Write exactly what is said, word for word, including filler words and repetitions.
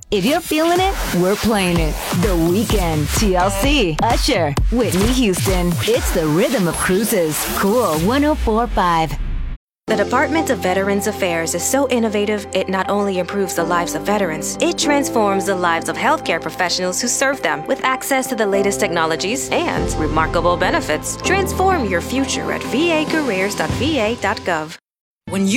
If you're feeling it, we're playing it. The Weeknd, T L C, Usher, Whitney Houston. It's the rhythm of cruises. Cool one oh four point five. The Department of Veterans Affairs is so innovative, it not only improves the lives of veterans, it transforms the lives of healthcare professionals who serve them with access to the latest technologies and remarkable benefits. Transform your future at v a careers dot v a dot gov. When you